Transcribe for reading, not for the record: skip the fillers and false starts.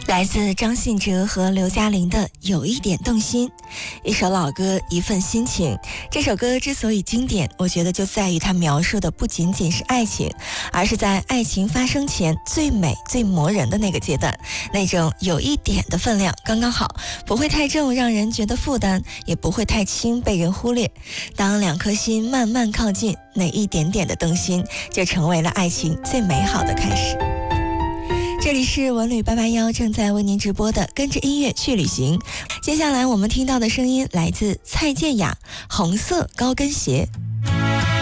来自张信哲和刘嘉玲的《有一点动心》，一首老歌，一份心情。这首歌之所以经典，我觉得就在于它描述的不仅仅是爱情，而是在爱情发生前最美最磨人的那个阶段，那种有一点的分量刚刚好，不会太重让人觉得负担，也不会太轻被人忽略。当两颗心慢慢靠近，那一点点的动心就成为了爱情最美好的开始。这里是文旅881正在为您直播的跟着音乐去旅行。接下来我们听到的声音来自蔡健雅，红色高跟鞋。